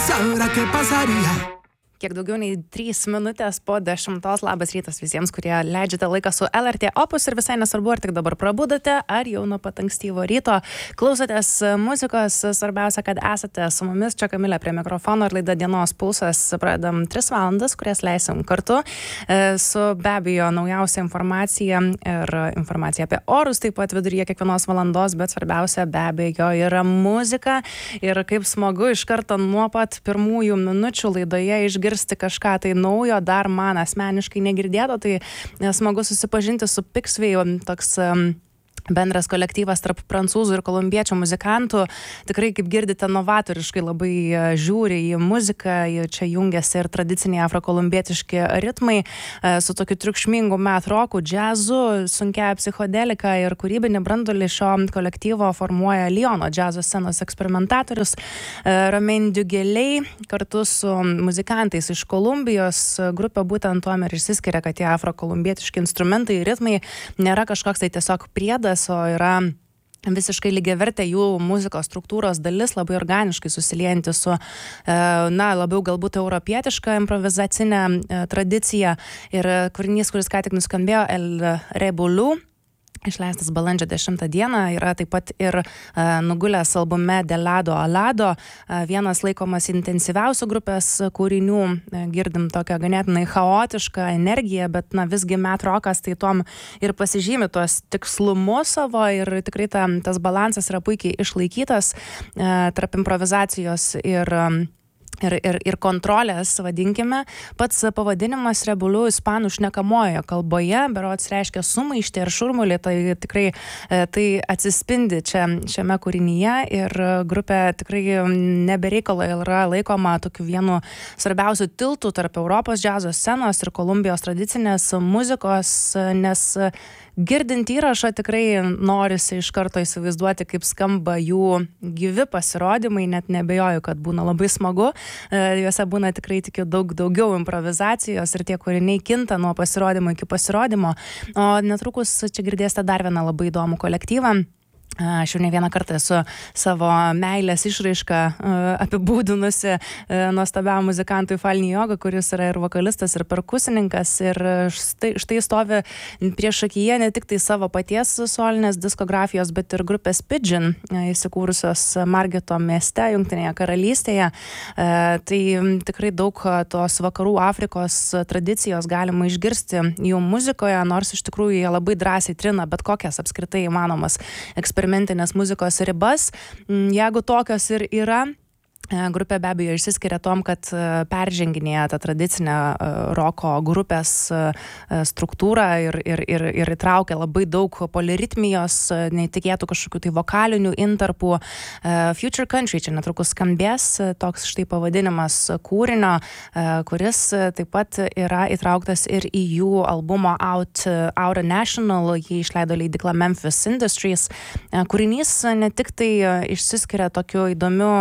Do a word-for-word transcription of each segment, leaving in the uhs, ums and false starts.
Sabrá qué pasaría. Kiek daugiau nei trys minutės po dešimtos. Labas rytas visiems, kurie leidžiate laiką su L R T Opus ir visai nesvarbu, ar tik dabar prabudote, ar jau nuo pat ankstyvo ryto klausotės muzikos. Svarbiausia, kad esate su mumis. Čia Kamilė prie mikrofono ir laida Dienos pulsas. Pradedam tris valandas, kurias leisim kartu su be abejo naujausia informacija ir informacija apie orus, taip pat viduryje kiekvienos valandos, bet svarbiausia be abejo yra muzika. Ir kaip smagu iš karto nuo pat pirmųjų minučių laidoje išgirsti kažką tai naujo, dar man asmeniškai negirdėto, tai smagu susipažinti su Pixway, toks um, bendras kolektyvas tarp prancūzų ir kolumbiečių muzikantų. Tikrai, kaip girdite, novatoriškai labai žiūri į muziką, čia jungiasi ir tradiciniai afrokolumbietiški ritmai su tokiu triukšmingu math rocku, džiazu, sunkia psichodelika ir kūrybinį branduolį šio kolektyvo formuoja Liono džiazo scenos eksperimentatorius Romain Duguelier kartu su muzikantais iš Kolumbijos. Grupė būtent tuom ir išsiskiria, kad tie afrokolumbietiški instrumentai, ritmai nėra kažkoks tai tiesiog priedas, o yra visiškai lygiavertė jų muzikos struktūros dalis, labai organiškai susiliejanti su, na, labiau galbūt europietiška improvizacinė tradicija. Ir kūrinys, kuris ką tik nuskambėjo, El Rebulu, išleistas balandžio dešimtą dieną, yra taip pat ir uh, nugulęs albume De Lado a Lado, uh, vienas laikomas intensyviausių grupės kūrinių. Uh, girdim tokią ganėtinai chaotišką energiją, bet na, visgi math rockas tai tom ir pasižymi tuos tikslumus savo ir tikrai ta, tas balansas yra puikiai išlaikytas uh, tarp improvizacijos ir um, Ir, ir, ir kontrolės, vadinkime. Pats pavadinimas Rebulu ispanų šnekamojoje kalboje, berods reiškia sumaištį ir šurmulį, tai tikrai tai atsispindi čia šiame kūrinyje ir grupė tikrai nebereikalo yra laikoma tokiu vienu svarbiausių tiltų tarp Europos džiazo scenos ir Kolumbijos tradicinės muzikos, nes girdint įrašą tikrai norisi iš karto įsivaizduoti, kaip skamba jų gyvi pasirodymai, net nebejoju, kad būna labai smagu. Juose būna tikrai tikiu daug daugiau improvizacijos ir tie kūriniai kinta nuo pasirodymo iki pasirodymo. O netrukus čia girdėsite dar vieną labai įdomų kolektyvą. Aš jau ne vieną kartą esu savo meilės išraišką apibūdinusi nuostabiam muzikantui Falni Joga, kuris yra ir vokalistas, ir perkusininkas. Ir štai, štai stovi prieš akyje ne tik tai savo paties solinės diskografijos, bet ir grupės Pidgin, įsikūrusios Margeto mieste, Jungtinėje karalystėje. Tai tikrai daug tos vakarų Afrikos tradicijos galima išgirsti jų muzikoje, nors iš tikrųjų jie labai drąsiai trina bet kokias apskritai įmanomas eksperimentinės muzikos ribas. Jeigu tokios ir yra, grupė be abejo išsiskiria tom, kad perženginėja tą tradicinę roko grupės struktūrą ir, ir, ir, ir įtraukia labai daug poliritmijos, neįtikėtų kažkokių tai vokalinių intarpų. Future Country čia netrukus skambės, toks štai pavadinimas kūrinio, kuris taip pat yra įtrauktas ir į jų albumo Out, Out National, jį išleido leidykla Memphis Industries. Kūrinys ne tik tai išsiskiria tokiu įdomiu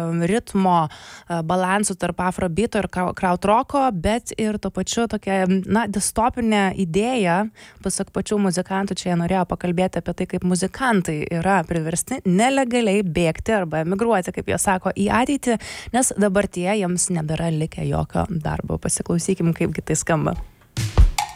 ritmo balansų tarp afrobeato ir krautroko, bet ir tuo pačiu tokia, na, distopinė idėja, pasak pačių muzikantų, čia jie norėjo pakalbėti apie tai, kaip muzikantai yra priversti nelegaliai bėgti arba emigruoti, kaip jie sako, į ateitį, nes dabartyje jiems nebėra likę jokio darbo. Pasiklausykim, kaipgi tai skamba.